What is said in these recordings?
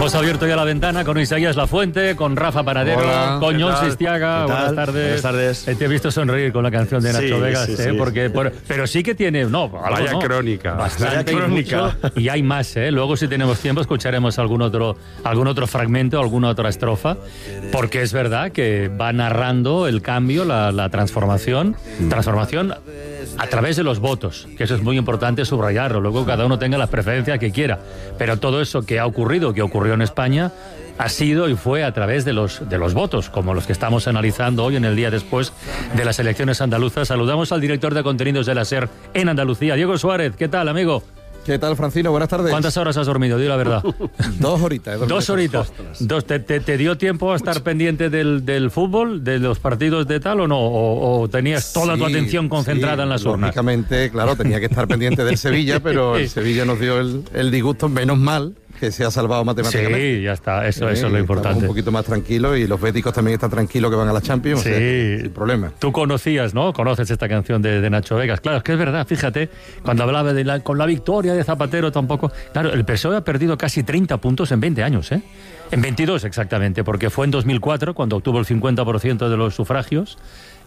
Hemos abierto ya la ventana con Isaías Lafuente, con Rafa Panadero, hola, con Jon Sistiaga. Buenas tardes. Buenas tardes. Te he visto sonreír con la canción de Nacho Vegas, sí. Porque, pero sí que tiene... Vaya crónica. Bastante y hay más, ¿eh? Luego, si tenemos tiempo, escucharemos algún otro fragmento, alguna otra estrofa, porque es verdad que va narrando el cambio, la transformación a través de los votos, que eso es muy importante subrayarlo. Luego cada uno tenga las preferencias que quiera, pero todo eso que ocurrió en España ha sido y fue a través de los votos, como los que estamos analizando hoy en el día después de las elecciones andaluzas. Saludamos al director de contenidos de la SER en Andalucía, Diego Suárez. ¿Qué tal, amigo? ¿Qué tal, Francino? Buenas tardes. ¿Cuántas horas has dormido? Di la verdad. 2 horitas. 2 horitas. ¿Te dio tiempo a estar pendiente del fútbol, de los partidos de tal o no? ¿O tenías toda tu atención concentrada en las urnas? Lógicamente, claro, tenía que estar pendiente del Sevilla, pero el Sevilla nos dio el disgusto, menos mal que se ha salvado matemáticamente. Sí, ya está, eso es lo importante. Estamos un poquito más tranquilos y los béticos también están tranquilos que van a la Champions, sí. Sin problema. Tú conocías, ¿no? Conoces esta canción de Nacho Vegas. Claro, es que es verdad, fíjate, cuando hablaba con la victoria de Zapatero tampoco... Claro, el PSOE ha perdido casi 30 puntos en 20 años, ¿eh? En 22 exactamente, porque fue en 2004 cuando obtuvo el 50% de los sufragios.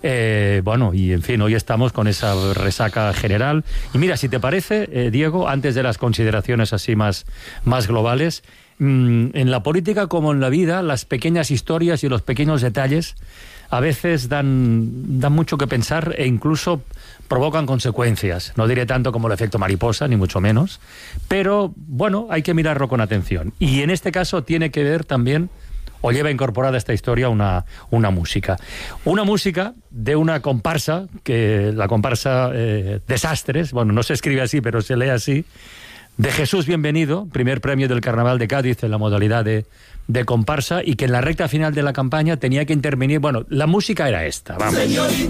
Y en fin, hoy estamos con esa resaca general. Y mira, si te parece, Diego, antes de las consideraciones así más globales, en la política como en la vida, las pequeñas historias y los pequeños detalles a veces dan mucho que pensar e incluso provocan consecuencias. No diré tanto como el efecto mariposa, ni mucho menos, pero bueno, hay que mirarlo con atención. Y en este caso tiene que ver también, o lleva incorporada esta historia una música. Una música de una comparsa, que la comparsa Desastres, bueno, no se escribe así, pero se lee así, de Jesús Bienvenido, primer premio del Carnaval de Cádiz en la modalidad de comparsa, y que en la recta final de la campaña tenía que intervenir, bueno, la música era esta, vamos.